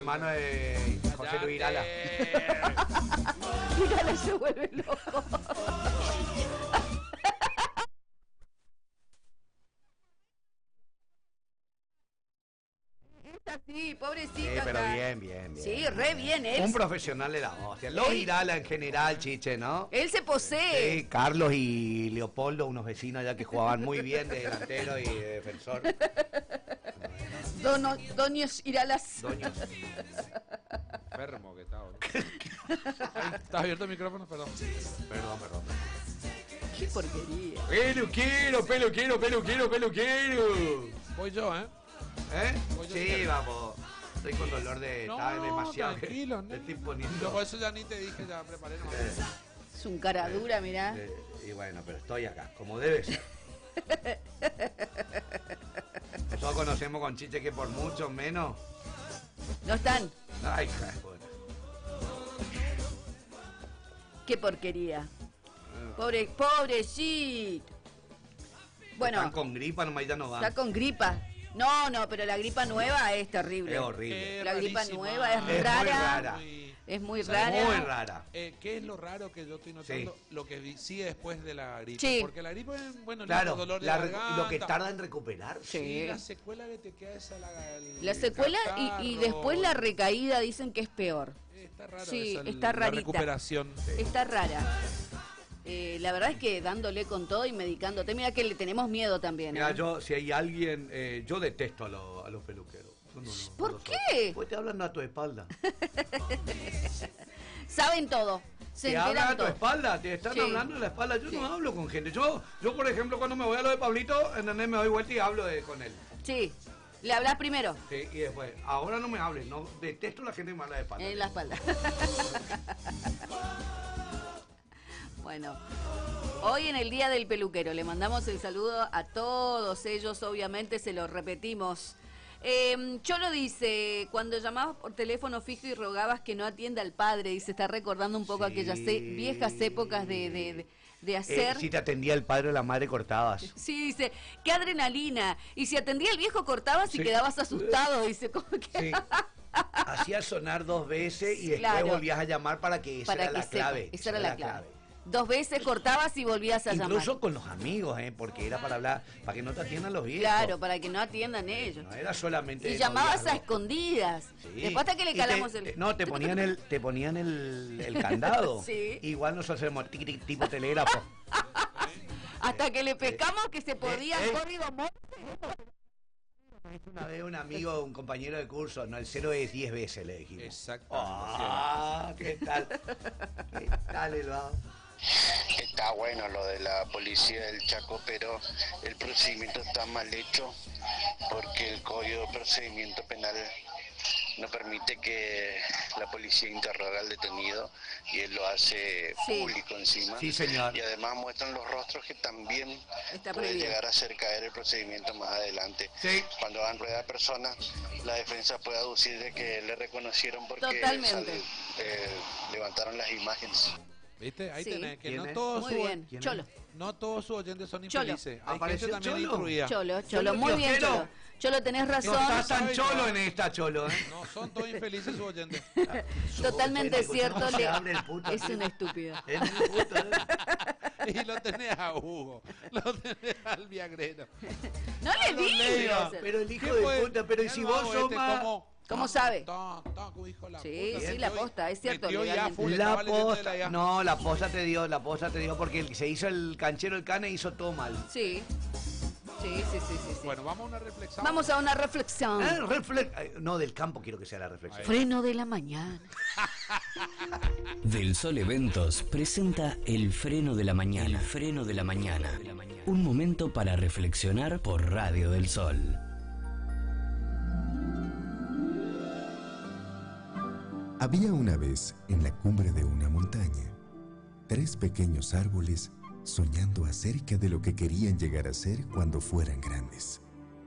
Hermano de José Luis Irala. Irala se vuelve loco. Sí, pobrecito. Pero bien. Sí, re bien. Un profesional de la hostia. Los Irala en general, chiche, ¿no? Él se posee. Sí, Carlos y Leopoldo, unos vecinos allá que jugaban muy bien de delantero y de defensor. Doños Iralas. Doños. Enfermo que está ahora. ¿Está abierto el micrófono? Perdón. Perdón. Qué porquería. Peluquero. Voy yo, ¿eh? Voy yo, Sí, vamos. Estoy con dolor de... No, estaba demasiado. tranquilo, Le ¿no? estoy poniendo... Yo por eso ya ni te dije, ya preparé nomás. Es un cara dura, mirá. Y bueno, pero estoy acá, como debe ser. Todos conocemos con Chiche que por mucho menos... No están. Ay, joder. Qué porquería. Pobrecito. Bueno. Están con gripa, nomás ya no van. Está con gripa. No, pero la gripa nueva es terrible. Es horrible. La gripa nueva es Muy rara. rara. Es muy ¿Sabes? rara. Muy rara. ¿Qué es lo raro que yo estoy notando? Sí. Lo que sigue después de la gripe. Sí. Porque la gripe, bueno, Claro, dolor de garganta. lo que tarda en recuperar. Sí. La secuela que te queda esa La secuela y después la recaída dicen que es peor. Está raro Sí, esa, está rarita. La recuperación. Está rara. La verdad es que dándole con todo y medicándote, mira que le tenemos miedo también. Mira, si hay alguien, yo detesto a los peluqueros. No, ¿Por no qué? Pues te hablan a tu espalda. Saben todo. Se Te hablan enteran a tu todo. espalda, te están Sí. hablando en la espalda. Yo Sí. no hablo con gente. Yo, por ejemplo, cuando me voy a lo de Pablito, ¿entendés? Me doy vuelta y hablo con él. Sí. Le hablas primero. Sí, y después, ahora no me hables, no, detesto a la gente que me habla de espalda. En la espalda. Bueno, hoy en el Día del Peluquero le mandamos el saludo a todos ellos, obviamente se lo repetimos. Cholo dice, cuando llamabas por teléfono fijo y rogabas que no atienda al padre, y se está recordando un poco Sí. aquellas viejas épocas de hacer... Si te atendía el padre o la madre, cortabas. Sí, dice, qué adrenalina. Y si atendía el viejo, cortabas y Sí. quedabas asustado, dice, como que... Sí. Hacías sonar 2 veces y después Claro. volvías a llamar para que esa Para era que la sepa, clave. esa era la clave. 2 veces cortabas y volvías a Incluso llamar. con los amigos, porque era para hablar, para que no te atiendan los viejos. Claro, para que no atiendan ellos. No era solamente. Y de llamabas a noviazgo. escondidas. Sí. Después hasta que le Y calamos el... No, te ponían el candado. Sí. Igual nosotros hacemos tipo telégrafo. Hasta que le pescamos que se podía código Morse. Una vez un amigo, un compañero de curso, no, el 0 es 10 veces, le dijimos. Exactamente. ¿Qué tal? ¿Qué tal, Elba? Está bueno lo de la policía del Chaco, pero el procedimiento está mal hecho porque el Código de Procedimiento Penal no permite que la policía interrogue al detenido y él lo hace Sí. público encima. Sí, señor. Y además muestran los rostros que también Está puede prohibido. llegar a hacer caer el procedimiento más adelante. Sí. Cuando van rueda de personas, la defensa puede aducir de que le reconocieron porque Totalmente. levantaron las imágenes. ¿Viste? Ahí Sí. tenés que ¿Quién no es? todos Muy sus, bien, ¿Quién Cholo. no todos sus oyentes son Cholo. infelices. Hay gente ¿Apareció también Cholo? instruida. Cholo, muy bien, Cholo. Cholo. Cholo, tenés No razón. estás tan sabe cholo todo. en esta, Cholo, No, son todos infelices sus oyentes. Totalmente ¿Cómo cierto. se abre el puto, Es tío? un estúpido. Es un puto, Y lo tenés a Hugo, lo tenés al Viagrero. No le Leiva. digas. Pero el hijo ¿Qué de fue? puta, pero ¿y Qué si vos vago sos más... ¿Cómo sabe? Como hijo de la Sí, puta. sí, la posta, es cierto, Metió ya legalmente. full, La estaba leyendo de posta, IA. no, la posta te dio porque el que se hizo el canchero el cane hizo todo mal. Sí. Sí. Bueno, vamos a una reflexión. Vamos a una reflexión. No, del campo quiero que sea la reflexión. Freno de la mañana. Del Sol Eventos presenta El Freno de la Mañana. El Freno de la Mañana. Un momento para reflexionar por Radio del Sol. Había una vez, en la cumbre de una montaña, 3 pequeños árboles soñando acerca de lo que querían llegar a ser cuando fueran grandes.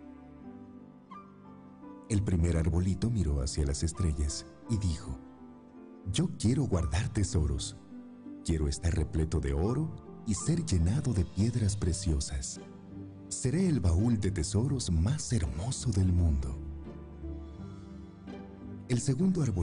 El primer arbolito miró hacia las estrellas y dijo: yo quiero guardar tesoros. Quiero estar repleto de oro y ser llenado de piedras preciosas. Seré el baúl de tesoros más hermoso del mundo. El segundo arbolito